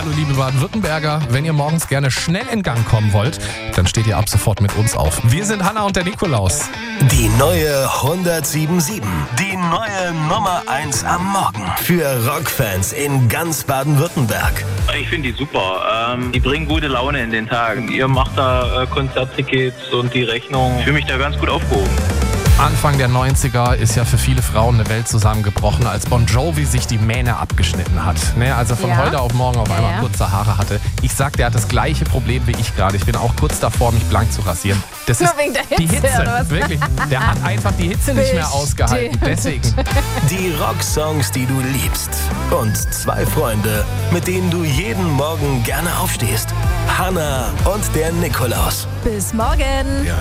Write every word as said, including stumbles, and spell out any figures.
Hallo liebe Baden-Württemberger, wenn ihr morgens gerne schnell in Gang kommen wollt, dann steht ihr ab sofort mit uns auf. Wir sind Hanna und der Nikolaus. Die neue hundertsieben Komma sieben. Die neue Nummer eins am Morgen. Für Rockfans in ganz Baden-Württemberg. Ich finde die super. Ähm, die bringen gute Laune in den Tag. Ihr macht da äh, Konzerttickets und die Rechnung. Ich fühle mich da ganz gut aufgehoben. Anfang der neunziger ist ja für viele Frauen eine Welt zusammengebrochen, als Bon Jovi sich die Mähne abgeschnitten hat. Ne, als er von Ja. heute auf morgen auf einmal Ja. kurze Haare hatte. Ich sag, der hat das gleiche Problem wie ich gerade. Ich bin auch kurz davor, mich blank zu rasieren. Das Nur ist wegen der die Hitze, Hitze. oder was? Wirklich. Der hat einfach die Hitze nicht mehr Bestimmt. ausgehalten. Deswegen. Die Rocksongs, die du liebst. Und zwei Freunde, mit denen du jeden Morgen gerne aufstehst. Hanna und der Nikolaus. Bis morgen. Wir